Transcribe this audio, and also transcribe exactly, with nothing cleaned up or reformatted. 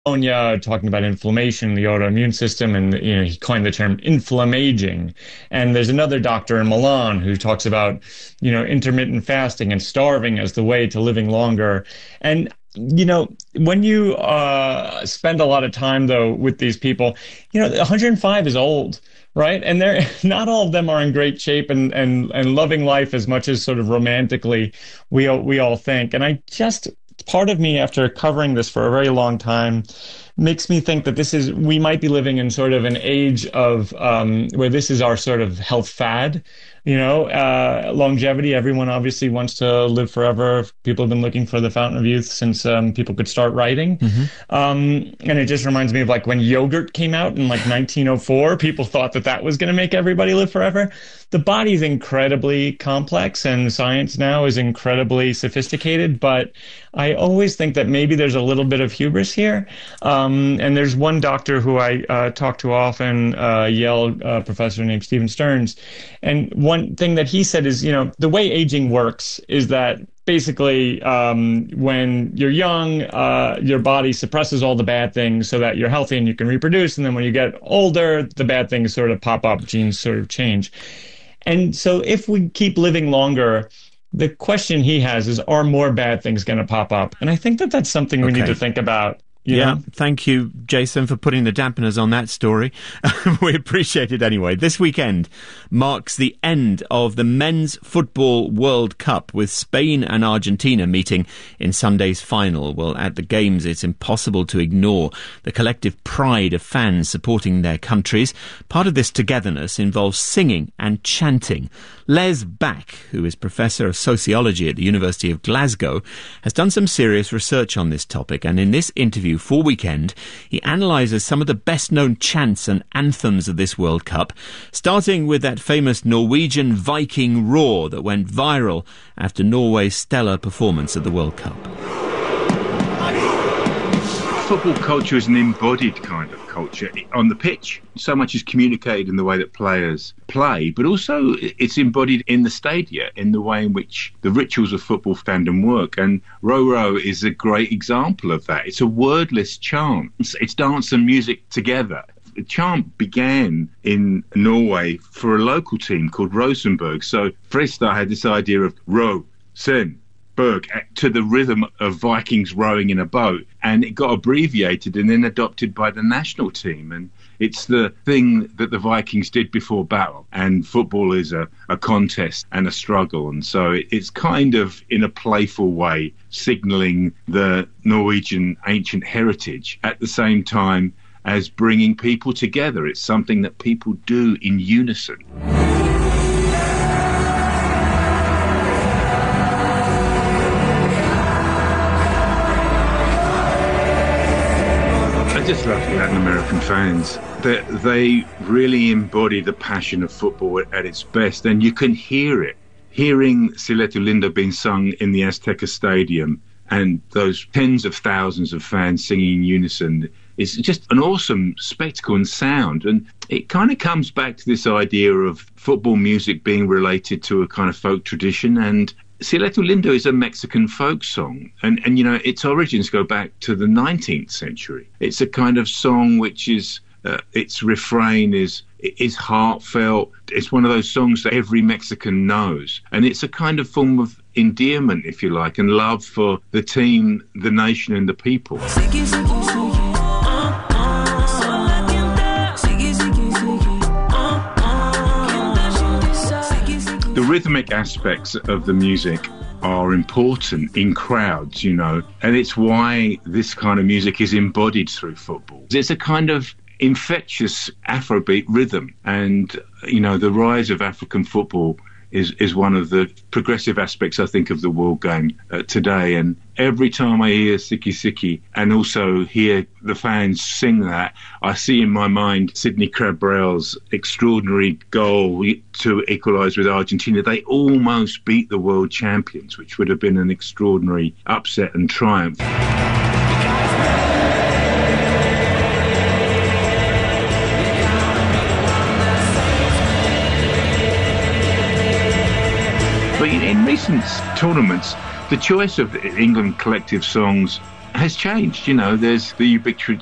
pneumonia, talking about inflammation, the autoimmune system, and you know he coined the term inflammaging. And there's another doctor in Milan who talks about you know intermittent fasting and starving as the way to living longer. And you know when you uh, spend a lot of time though with these people, you know one hundred five is old. Right. And they're not all of them are in great shape and, and, and loving life as much as sort of romantically we all, we all think. And I just part of me, after covering this for a very long time, makes me think that this is we might be living in sort of an age of um, where this is our sort of health fad. You know, uh, longevity. Everyone obviously wants to live forever. People have been looking for the fountain of youth since um, people could start writing. Mm-hmm. Um, and it just reminds me of like when yogurt came out in like nineteen oh four, people thought that that was going to make everybody live forever. The body's incredibly complex and science now is incredibly sophisticated, but I always think that maybe there's a little bit of hubris here. Um, and there's one doctor who I uh, talk to often, uh, Yale uh, professor named Stephen Stearns. And one thing that he said is, you know, the way aging works is that basically um, when you're young, uh, your body suppresses all the bad things so that you're healthy and you can reproduce. And then when you get older, the bad things sort of pop up, genes sort of change. And so if we keep living longer, the question he has is, are more bad things going to pop up? And I think that that's something we okay. need to think about. You yeah, know? Thank you, Jason, for putting the dampeners on that story. We appreciate it anyway. This weekend marks the end of the Men's Football World Cup, with Spain and Argentina meeting in Sunday's final. Well, at the Games, it's impossible to ignore the collective pride of fans supporting their countries. Part of this togetherness involves singing and chanting. Les Back, who is Professor of Sociology at the University of Glasgow, has done some serious research on this topic, and in this interview for Weekend, he analyses some of the best-known chants and anthems of this World Cup, starting with that famous Norwegian Viking roar that went viral after Norway's stellar performance at the World Cup. Football culture is an embodied kind of culture on the pitch. So much is communicated in the way that players play, but also it's embodied in the stadia, in the way in which the rituals of football fandom work. And Row Row is a great example of that. It's a wordless chant. It's dance and music together. The chant began in Norway for a local team called Rosenborg. So Fristad had this idea of row, sin, Berg, to the rhythm of Vikings rowing in a boat, and it got abbreviated and then adopted by the national team. And it's the thing that the Vikings did before battle, and football is a, a contest and a struggle, and so it's kind of in a playful way signalling the Norwegian ancient heritage at the same time as bringing people together. It's something that people do in unison. I just love Latin American fans. They, they really embody the passion of football at its best, and you can hear it. Hearing Si Le Tu Lindo being sung in the Azteca Stadium and those tens of thousands of fans singing in unison is just an awesome spectacle and sound. And it kind of comes back to this idea of football music being related to a kind of folk tradition. And Si Le Tu Lindo is a Mexican folk song, and, and you know, its origins go back to the nineteenth century. It's a kind of song which is, uh, its refrain is is heartfelt. It's one of those songs that every Mexican knows, and it's a kind of form of endearment, if you like, and love for the team, the nation, and the people. The rhythmic aspects of the music are important in crowds, you know, and it's why this kind of music is embodied through football. It's a kind of infectious Afrobeat rhythm, and, you know, the rise of African football is, is one of the progressive aspects, I think, of the world game uh, today. And every time I hear Siki Siki and also hear the fans sing that, I see in my mind Sidney Cabral extraordinary goal to equalise with Argentina. They almost beat the world champions, which would have been an extraordinary upset and triumph. But in recent tournaments, the choice of England collective songs has changed. You know, there's the ubiquitous